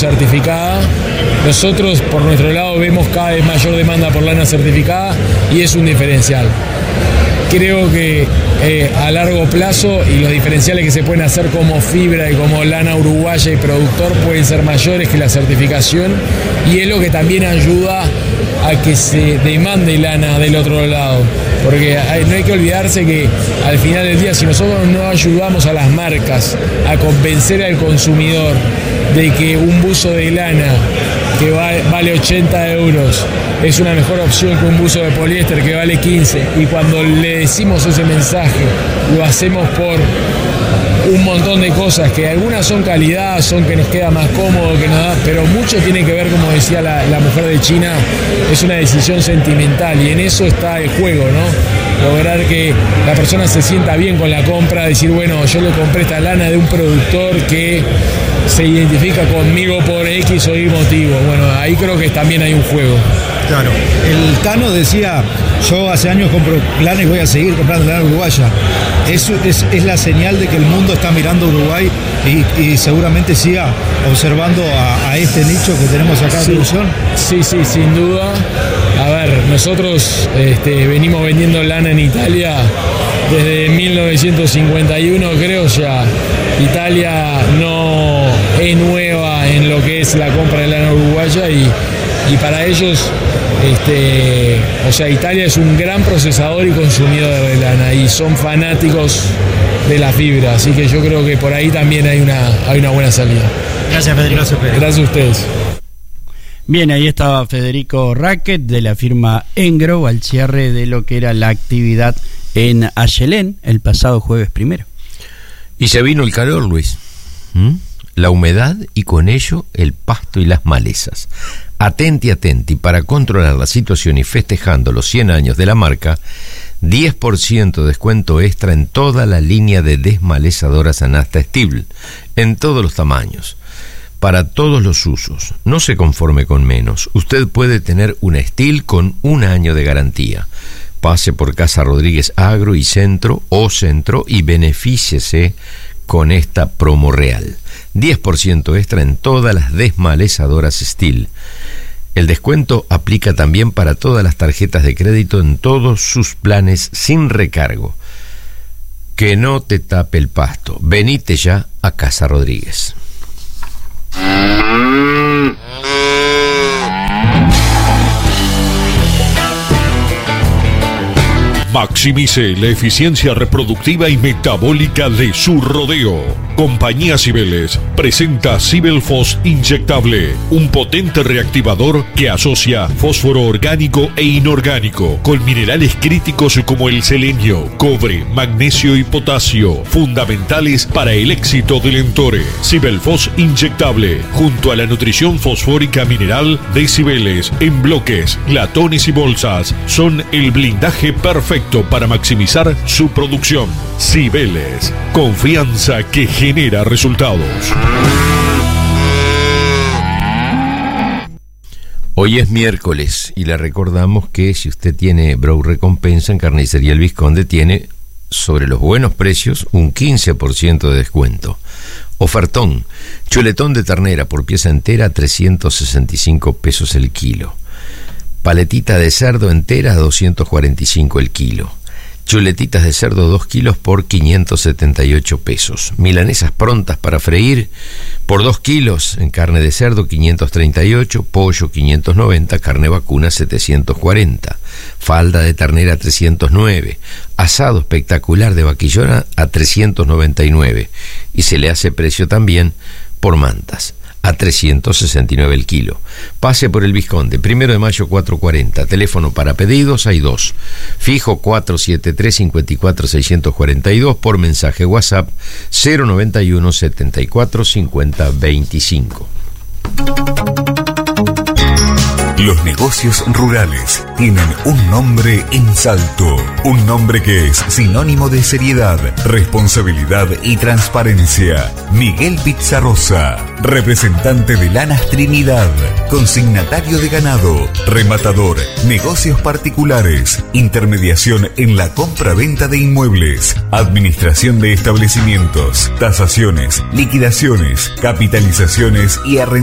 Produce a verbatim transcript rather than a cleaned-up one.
certificada. Nosotros, por nuestro lado, vemos cada vez mayor demanda por lana certificada y es un diferencial. Creo que eh, a largo plazo y los diferenciales que se pueden hacer como fibra y como lana uruguaya y productor pueden ser mayores que la certificación, y es lo que también ayuda a que se demande lana del otro lado, porque hay, no hay que olvidarse que al final del día, si nosotros no ayudamos a las marcas a convencer al consumidor de que un buzo de lana que vale, vale ochenta euros es una mejor opción que un buzo de poliéster que vale quince, y cuando le decimos ese mensaje lo hacemos por un montón de cosas, que algunas son calidad, son que nos queda más cómodo, que nos da, pero mucho tiene que ver, como decía la, la mujer de China, es una decisión sentimental, y en eso está el juego, ¿no? Lograr que la persona se sienta bien con la compra, decir, bueno, yo le compré esta lana de un productor que se identifica conmigo por X o Y motivo. Bueno, ahí creo que también hay un juego. Claro. El Tano decía, yo hace años compro lana y voy a seguir comprando lana uruguaya. Eso es, es la señal de que el mundo está mirando a Uruguay y, y seguramente siga observando a, a este nicho que tenemos acá en producción. Sí, sí, sin duda. A ver, nosotros este, venimos vendiendo lana en Italia desde mil novecientos cincuenta y uno, creo ya. Italia no es nueva en lo que es la compra de lana uruguaya, y, y para ellos, este, o sea, Italia es un gran procesador y consumidor de lana y son fanáticos de la fibra, así que yo creo que por ahí también hay una, hay una buena salida. Gracias, Federico. Gracias, Federico. Gracias a ustedes. Bien, ahí estaba Federico Racket de la firma Engro al cierre de lo que era la actividad en Ayelén el pasado jueves primero. Y se vino el calor, Luis. ¿Mm? La humedad y con ello el pasto y las malezas. Atenti, atenti, para controlar la situación y festejando los cien años de la marca, diez por ciento de descuento extra en toda la línea de desmalezadoras Anasta Steel, en todos los tamaños, para todos los usos. No se conforme con menos. Usted puede tener una Steel con un año de garantía. Pase por Casa Rodríguez Agro y Centro o Centro y benefíciese con esta promo real. diez por ciento extra en todas las desmalezadoras Steel. El descuento aplica también para todas las tarjetas de crédito en todos sus planes sin recargo. Que no te tape el pasto. Venite ya a Casa Rodríguez. Maximice la eficiencia reproductiva y metabólica de su rodeo. Compañía Cibeles presenta Cibelfos inyectable, un potente reactivador que asocia fósforo orgánico e inorgánico con minerales críticos como el selenio, cobre, magnesio y potasio, fundamentales para el éxito del entore. Cibelfos inyectable, junto a la nutrición fosfórica mineral de Cibeles, en bloques, latones y bolsas, son el blindaje perfecto para maximizar su producción. Cibeles, confianza que genera resultados. Hoy es miércoles y le recordamos que si usted tiene Brou Recompensa en Carnicería El Vizconde, tiene sobre los buenos precios un quince por ciento de descuento. Ofertón, chuletón de ternera por pieza entera, trescientos sesenta y cinco pesos el kilo. Paletita de cerdo entera, doscientos cuarenta y cinco el kilo. Chuletitas de cerdo dos kilos por quinientos setenta y ocho pesos. Milanesas prontas para freír por dos kilos en carne de cerdo, quinientos treinta y ocho. Pollo, quinientos noventa. Carne vacuna, setecientos cuarenta. Falda de ternera, trescientos nueve. Asado espectacular de vaquillona a trescientos noventa y nueve. Y se le hace precio también por mantas, a trescientos sesenta y nueve el kilo. Pase por el Vizconde, primero de mayo cuatrocientos cuarenta. Teléfono para pedidos, hay dos. Fijo cuatro siete tres, cinco cuatro, seis cuatro dos. Por mensaje WhatsApp cero noventa y uno, setenta y cuatro, cincuenta, veinticinco. Los negocios rurales tienen un nombre en Salto, un nombre que es sinónimo de seriedad, responsabilidad y transparencia. Miguel Pizarrosa, representante de Lanas Trinidad, consignatario de ganado, rematador, negocios particulares, intermediación en la compra-venta de inmuebles, administración de establecimientos, tasaciones, liquidaciones, capitalizaciones y arrendamientos.